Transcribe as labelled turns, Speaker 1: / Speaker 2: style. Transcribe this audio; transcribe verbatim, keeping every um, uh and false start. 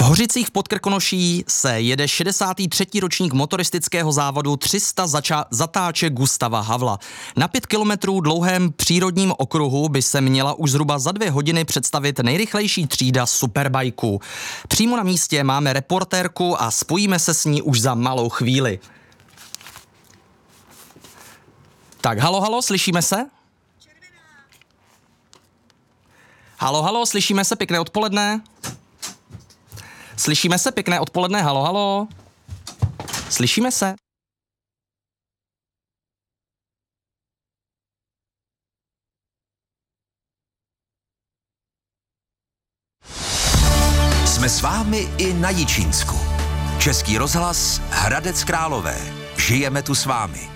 Speaker 1: Hořicích v Podkrkonoší se jede šedesátý třetí ročník motoristického závodu tři sta zača- zatáček Gustava Havla. Na pět kilometrů dlouhém přírodním okruhu by se měla už zhruba za dvě hodiny představit nejrychlejší třída superbajků. Přímo na místě máme reportérku a spojíme se s ní už za malou chvíli. Tak, halo, halo, slyšíme se? Halo, halo, slyšíme se, pěkné odpoledne. Slyšíme se, pěkné odpoledne, halo, halo. Slyšíme se.
Speaker 2: Jsme s vámi i na Jičínsku. Český rozhlas Hradec Králové. Žijeme tu s vámi.